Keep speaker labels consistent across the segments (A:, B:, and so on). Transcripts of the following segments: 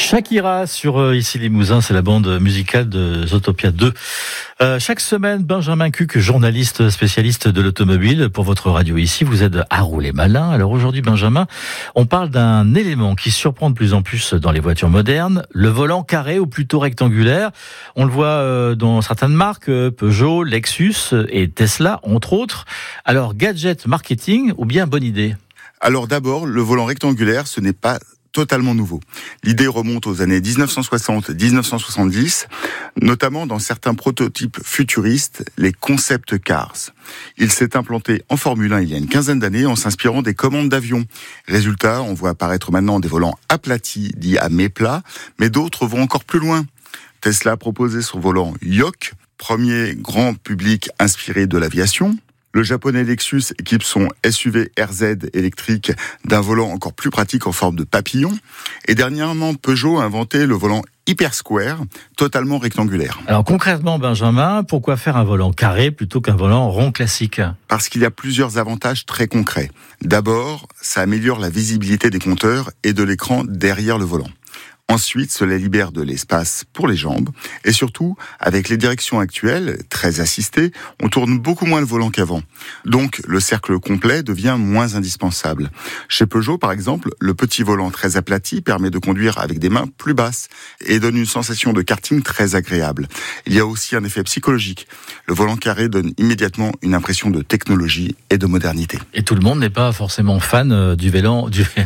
A: Shakira sur Ici Limousin, c'est la bande musicale de Zootopia 2. Chaque semaine, Benjamin Cuc, journaliste spécialiste de l'automobile pour votre radio ici, vous aide à rouler malin. Alors aujourd'hui, Benjamin, on parle d'un élément qui surprend de plus en plus dans les voitures modernes, le volant carré ou plutôt rectangulaire. On le voit dans certaines marques, Peugeot, Lexus et Tesla, entre autres. Alors, gadget marketing ou bien bonne idée ?
B: Alors d'abord, le volant rectangulaire, ce n'est pas totalement nouveau. L'idée remonte aux années 1960-1970, notamment dans certains prototypes futuristes, les concept cars. Il s'est implanté en Formule 1 il y a une quinzaine d'années en s'inspirant des commandes d'avions. Résultat, on voit apparaître maintenant des volants aplatis, dits à méplat, mais d'autres vont encore plus loin. Tesla a proposé son volant Yoke, premier grand public inspiré de l'aviation. Le japonais Lexus équipe son SUV RZ électrique d'un volant encore plus pratique en forme de papillon. Et dernièrement, Peugeot a inventé le volant Hyper Square, totalement rectangulaire.
A: Alors concrètement, Benjamin, pourquoi faire un volant carré plutôt qu'un volant rond classique ?
B: Parce qu'il y a plusieurs avantages très concrets. D'abord, ça améliore la visibilité des compteurs et de l'écran derrière le volant. Ensuite, cela libère de l'espace pour les jambes. Et surtout, avec les directions actuelles, très assistées, on tourne beaucoup moins le volant qu'avant. Donc, le cercle complet devient moins indispensable. Chez Peugeot, par exemple, le petit volant très aplati permet de conduire avec des mains plus basses et donne une sensation de karting très agréable. Il y a aussi un effet psychologique. Le volant carré donne immédiatement une impression de technologie et de modernité.
A: Et tout le monde n'est pas forcément fan du vélo.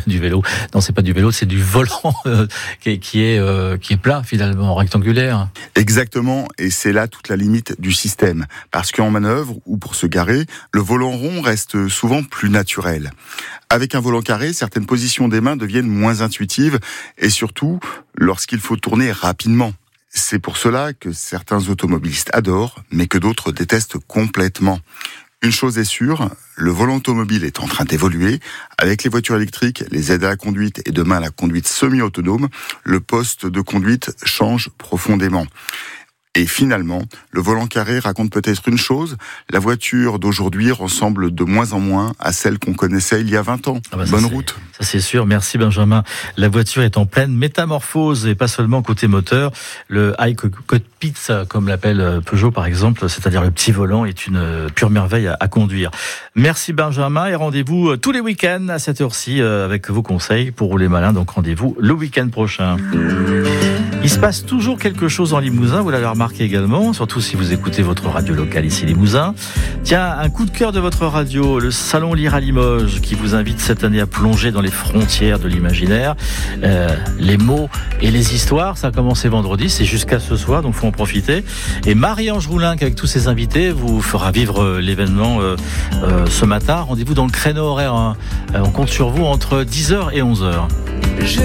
A: Non, c'est pas du vélo, c'est du volant qui est plat finalement, rectangulaire.
B: Exactement, et c'est là toute la limite du système. Parce qu'en manœuvre ou pour se garer, le volant rond reste souvent plus naturel. Avec un volant carré, certaines positions des mains deviennent moins intuitives, et surtout lorsqu'il faut tourner rapidement. C'est pour cela que certains automobilistes adorent, mais que d'autres détestent complètement. Une chose est sûre, le volant automobile est en train d'évoluer. Avec les voitures électriques, les aides à la conduite et demain la conduite semi-autonome, le poste de conduite change profondément. Et finalement, le volant carré raconte peut-être une chose, la voiture d'aujourd'hui ressemble de moins en moins à celle qu'on connaissait il y a 20 ans. Bonne route.
A: Ça c'est sûr, merci Benjamin. La voiture est en pleine métamorphose et pas seulement côté moteur. Le high cockpit, comme l'appelle Peugeot par exemple, c'est-à-dire le petit volant, est une pure merveille à conduire. Merci Benjamin et rendez-vous tous les week-ends à cette heure-ci avec vos conseils pour rouler malin. Donc rendez-vous le week-end prochain. Il se passe toujours quelque chose en Limousin, vous l'avez remarqué également, surtout si vous écoutez votre radio locale ici Limousin. Tiens, un coup de cœur de votre radio, le Salon Lire à Limoges, qui vous invite cette année à plonger dans les frontières de l'imaginaire. Les mots et les histoires, ça a commencé vendredi, c'est jusqu'à ce soir, donc faut en profiter. Et Marie-Ange Roulin, avec tous ses invités, vous fera vivre l'événement ce matin. Rendez-vous dans le créneau horaire, on compte sur vous entre 10h et 11h.